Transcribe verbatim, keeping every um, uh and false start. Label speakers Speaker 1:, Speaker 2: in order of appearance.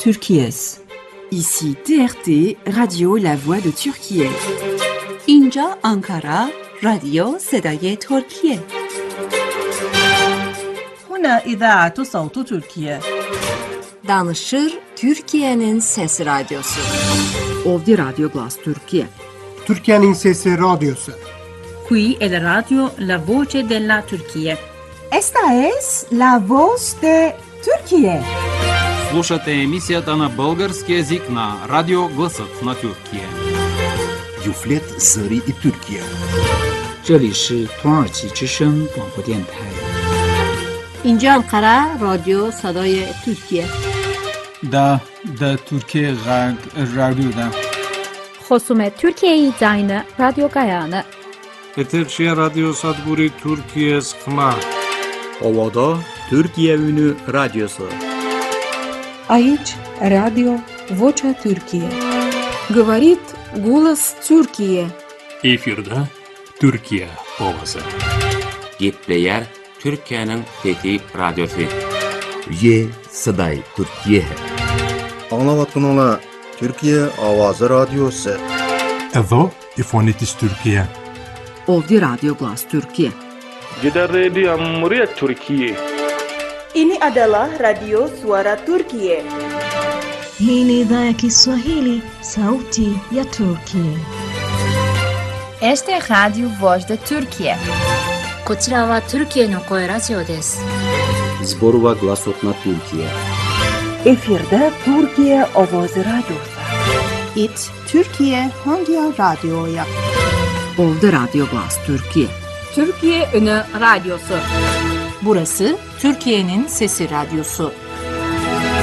Speaker 1: Türkiye.
Speaker 2: Ici T R T, Radio La Voix de Türkiye.
Speaker 1: اینجا آنکارا، رادیو صدای ترکیه.
Speaker 3: هنا إذاعة صوت تركيا.
Speaker 4: Danışır Türkiye'nin Sesi Radyosu.
Speaker 2: Ovdje Radio Glas Türkiye.
Speaker 5: Türkiye'nin Sesi Radyosu.
Speaker 6: Qui è la radio La Voce della Turchia.
Speaker 7: Esta es La Voz de Türkiye.
Speaker 8: Слушате емисията на български език на Радио Гласът на Türkiye.
Speaker 9: Юфлет Зари и Türkiye.
Speaker 10: 这里是土耳其之声广播电台。
Speaker 11: اینجا انقره رادیو صدای ترکیه.
Speaker 12: دا دا Türkiye رادیو.
Speaker 13: خصوم Türkiye زاین رادیو گایانه.
Speaker 14: Eterşehir Radyo Sadburi Türkiye Skma.
Speaker 15: Ovada Türkiye Ünü Radyosu.
Speaker 16: Aici Radio Vocea Türkiye.
Speaker 17: Говорит голос Türkiye.
Speaker 18: Efirde Türkiye ovası.
Speaker 19: Gitleyer Türkiye'nin Fethi Radyosu.
Speaker 9: Ye Saday Türkiye.
Speaker 20: Anlavatın Türkiye Avazı Radyosu.
Speaker 21: Evo İfonitis Türkiye.
Speaker 2: Ovdje Radio Glas Türkiye.
Speaker 14: Gider Radio Cumhuriyet Türkiye.
Speaker 22: Ini adalah Radio Suara Turkiye.
Speaker 23: Hii ni idhaa ya Kiswahili, sauti ya Turkiye.
Speaker 24: Este Radio Voz de Turkiye.
Speaker 25: こちらはトルキエの声ラジオです。
Speaker 15: Zborova Glasotna Türkiye.
Speaker 22: Efirde Türkiye Ovoz Radyosu.
Speaker 26: It Türkiye Hangi Radyo'ya?
Speaker 2: Ovdje Radio Glas Türkiye.
Speaker 1: Türkiye Ünü Radyosu.
Speaker 6: Burası Türkiye'nin Sesi Radyosu.